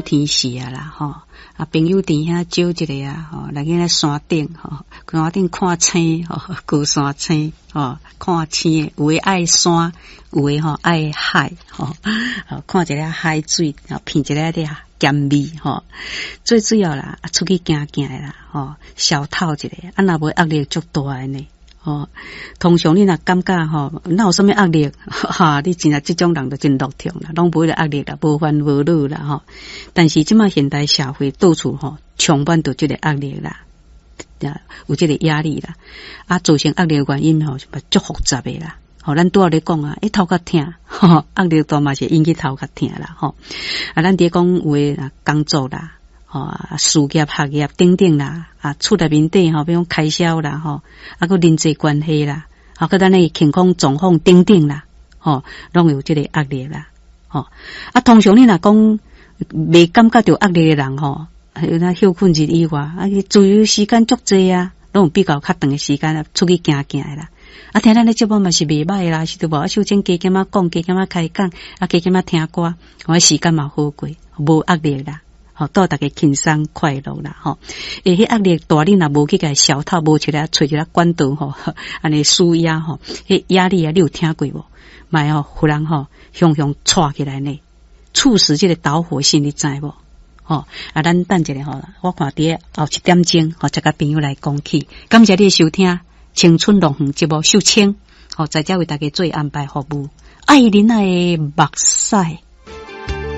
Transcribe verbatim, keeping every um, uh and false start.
天时啊啦，吼啊朋友伫遐招一个啊，吼来去咧山顶吼，山顶看星吼，高山星吼，看星，有诶爱山，有诶吼爱海吼，看一个海水，然后品一个咧咸味吼，最主要啦，出去行行诶啦，吼消透一下，啊若无压力足大诶呢。哦，通常你若感觉吼，哪有啥物压力？哈，你真啊，这种人就真乐天啦，拢无咧压力啦，无烦无恼啦吼。但是即卖现代社会到处吼，充满着即个压力啦，有即个压力啦，啊，造成压力的原因吼，足复杂的啦。吼，咱拄仔咧讲啊，一头壳痛，吼，压力大嘛是引起头壳痛啦，吼。啊，咱伫讲有诶工作啦。哦，事业、学业等等啦，啊，厝内面底吼，比如开销啦，吼，啊，个人际关系啦，啊，个咱诶情况状况等等啦，吼，拢有即个压力啦，吼，啊，通常你若讲未感觉到压力诶人吼，那休困日以外，啊，自由时间足济啊，拢有比较较长诶时间啊，出去行行诶啦，啊，听咱诶节目嘛是袂歹啦，是对无？啊，首先加减啊讲，加减啊开讲，啊，加减啊听歌，我时间嘛好过，无压力啦。吼，逗大家轻松快乐啦，吼！诶，迄压力大，你若无去甲消透，无出来找一个管道吼，安尼舒压吼，迄压力啊，你有听过无？卖吼，忽然吼，雄雄窜起来呢，促使这个导火线，你知无？吼，啊，咱等一下吼，我看伫后一点钟，吼，一个朋友来讲起，感谢你的收听，青春龙园节目秀清，吼，在这为大家做安排服务，爱恁爱目屎。